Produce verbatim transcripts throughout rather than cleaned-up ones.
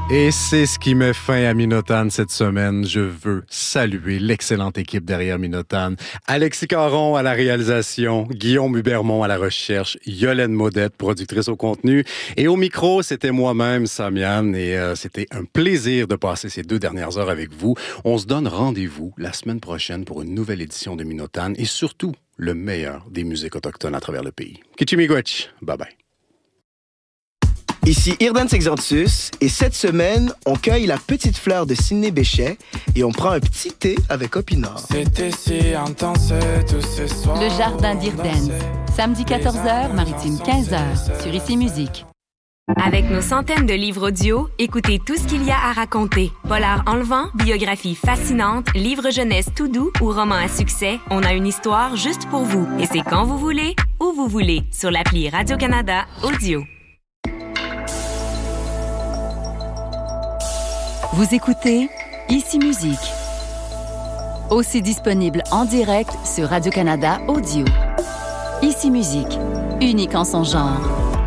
Et c'est ce qui met fin à Minotane cette semaine. Je veux saluer l'excellente équipe derrière Minotane. Alexis Caron à la réalisation, Guillaume Hubermont à la recherche, Yolène Modette, productrice au contenu. Et au micro, c'était moi-même, Samian, et euh, c'était un plaisir de passer ces deux dernières heures avec vous. On se donne rendez-vous la semaine prochaine pour une nouvelle édition de Minotane et surtout le meilleur des musiques autochtones à travers le pays. Kichimigwech, bye bye. Ici Irdan Sexantus et cette semaine, on cueille la petite fleur de Sidney Bechet et on prend un petit thé avec Opinor. C'était si intense tout ce soir. Le Jardin d'Irden, samedi quatorze heures, maritime quinze heures, sur Ici Musique. Avec nos centaines de livres audio, écoutez tout ce qu'il y a à raconter. Polar enlevant, biographie fascinante, livre jeunesse tout doux ou roman à succès, on a une histoire juste pour vous. Et c'est quand vous voulez, où vous voulez, sur l'appli Radio-Canada Audio. Vous écoutez Ici Musique. Aussi disponible en direct sur Radio-Canada Audio. Ici Musique, unique en son genre.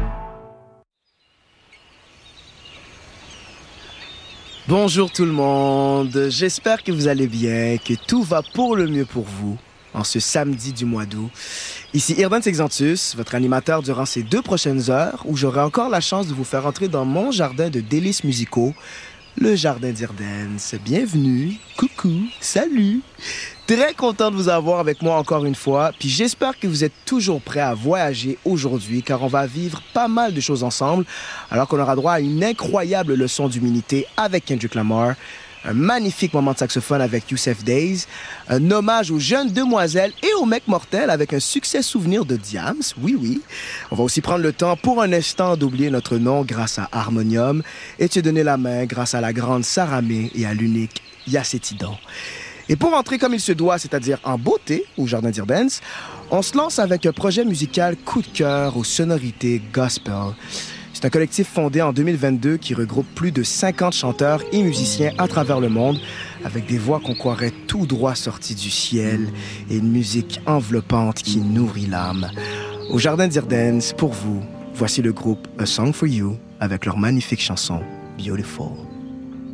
Bonjour tout le monde, j'espère que vous allez bien, que tout va pour le mieux pour vous en ce samedi du mois d'août. Ici Irdan Sexantus, votre animateur durant ces deux prochaines heures où j'aurai encore la chance de vous faire entrer dans mon jardin de délices musicaux, le Jardin d'Irden. Bienvenue, coucou, salut. Très content de vous avoir avec moi encore une fois, puis j'espère que vous êtes toujours prêts à voyager aujourd'hui, car on va vivre pas mal de choses ensemble, alors qu'on aura droit à une incroyable leçon d'humilité avec Kendrick Lamar, un magnifique moment de saxophone avec Youssef Days, un hommage aux jeunes demoiselles et aux mecs mortels avec un succès souvenir de Diams, oui oui. On va aussi prendre le temps pour un instant d'oublier notre nom grâce à Harmonium et de se donner la main grâce à la grande Saramé et à l'unique Yacétidon. Et pour entrer comme il se doit, c'est-à-dire en beauté au Jardin d'Irdens, on se lance avec un projet musical coup de cœur aux sonorités gospel. C'est un collectif fondé en deux mille vingt-deux qui regroupe plus de cinquante chanteurs et musiciens à travers le monde, avec des voix qu'on croirait tout droit sorties du ciel et une musique enveloppante qui nourrit l'âme. Au Jardin d'Irdens, pour vous, voici le groupe A Song for You avec leur magnifique chanson Beautiful.